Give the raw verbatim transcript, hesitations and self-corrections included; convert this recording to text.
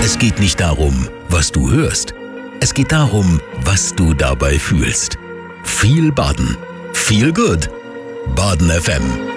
Es geht nicht darum, was du hörst. Es geht darum, was du dabei fühlst. Viel Baden. Feel good. Baden F M.